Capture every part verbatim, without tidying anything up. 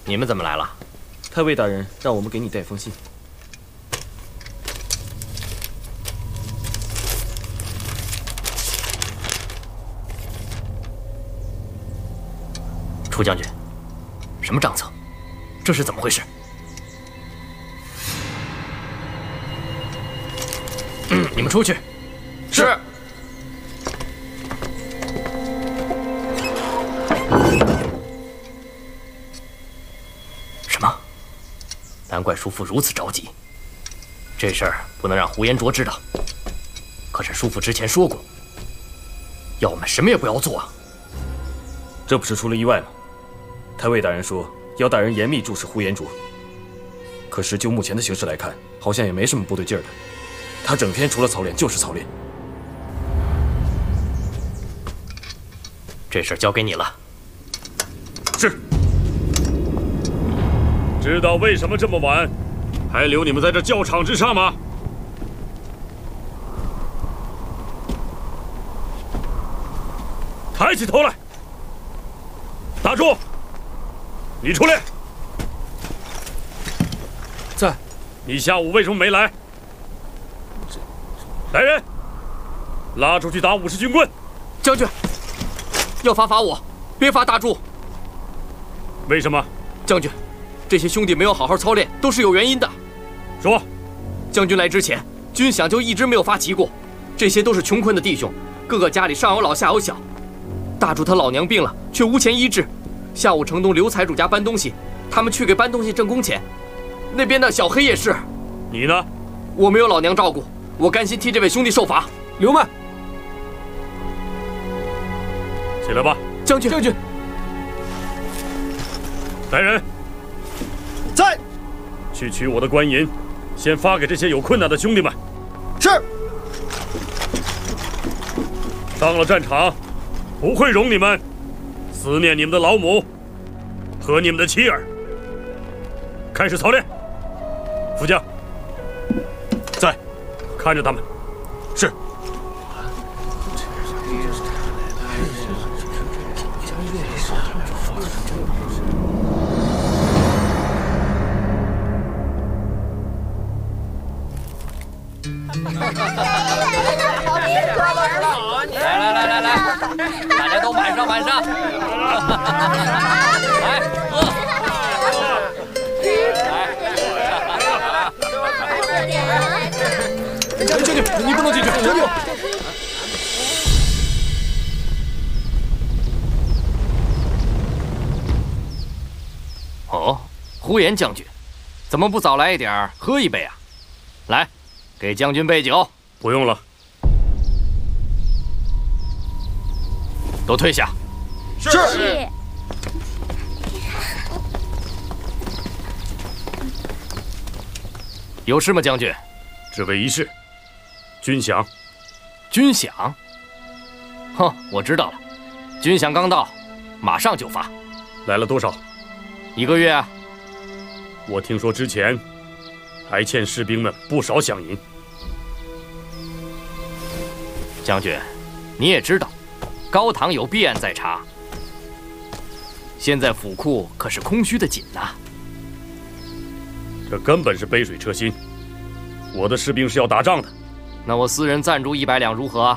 你们怎么来了？ 太尉大人让我们给你带封信。 楚将军，什么账册？这是怎么回事？嗯，你们出去。是。什么？难怪叔父如此着急。这事儿不能让胡延灼知道。可是叔父之前说过，要我们什么也不要做啊。 这不是出了意外吗？太尉大人说要大人严密注视胡延灼，可是就目前的形势来看，好像也没什么不对劲儿的。他整天除了操练就是操练。 这事儿交给你了。 是。知道为什么这么晚还留你们在这教场之上吗？抬起头来，打住！你出来。 在。 你下午为什么没来？来人，拉出去打五十军棍。 将军，要罚罚我，别罚大柱。 为什么？ 将军，这些兄弟没有好好操练，都是有原因的。 说。 将军来之前，军饷就一直没有发齐过，这些都是穷困的弟兄，个个家里上有老下有小。大柱他老娘病了，却无钱医治。下午城东刘财主家搬东西，他们去给搬东西挣工钱。那边的小黑也是。 你呢？ 我没有老娘照顾，我甘心替这位兄弟受罚。 刘曼， 起来吧。 将军， 将军。 来人， 在。 去取我的官银，先发给这些有困难的兄弟们。 是。 上了战场，不会容你们思念你们的老母和你们的妻儿。开始操练。副将， 在， 看着他们。 是。 来来来来来，大家都满上满上，来喝。 将军，你不能进去，将军。 哦，呼延将军，怎么不早来一点，喝一杯啊？来，给将军备酒。 不用了。 都退下。 是。 是。 有事吗，将军？ 只为一事。军饷。 军饷？哼，我知道了，军饷刚到，马上就发。 来了多少？ 一个月啊。 我听说之前还欠士兵们不少饷银。 将军，你也知道，高唐有弊案在查，现在府库可是空虚的紧呐。 这根本是杯水车薪。我的士兵是要打仗的。 那我私人赞助一百两如何？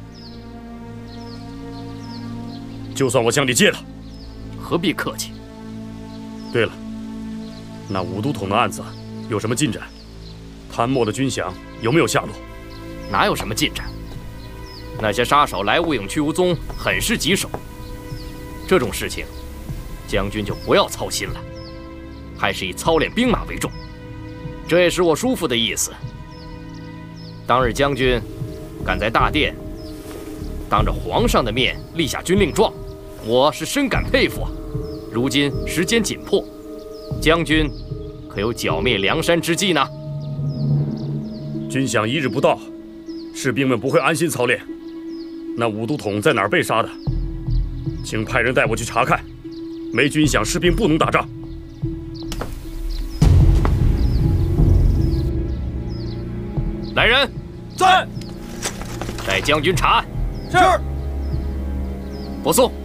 就算我向你借了。 何必客气？ 对了，那武都统的案子有什么进展？贪墨的军饷有没有下落？ 哪有什么进展？那些杀手来无影去无踪，很是棘手。这种事情，将军就不要操心了，还是以操练兵马为重。这也是我叔父的意思。当日将军敢在大殿当着皇上的面立下军令状，我是深感佩服啊。如今时间紧迫，将军可有剿灭梁山之计呢？ 军饷一日不到，士兵们不会安心操练。那武都统在哪儿被杀的？请派人带我去查看。没军饷，士兵不能打仗。 来人， 在。 带将军查案。 是。 不送。